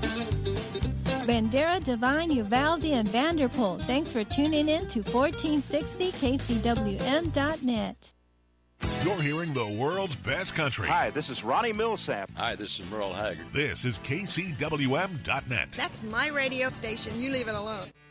Bandera, Devine, Uvalde, and Vanderpool. Thanks for tuning in to 1460kcwm.net. You're hearing the world's best country. Hi, this is Ronnie Millsap. Hi, this is Merle Haggard. This is KCWM.net. That's my radio station. You leave it alone.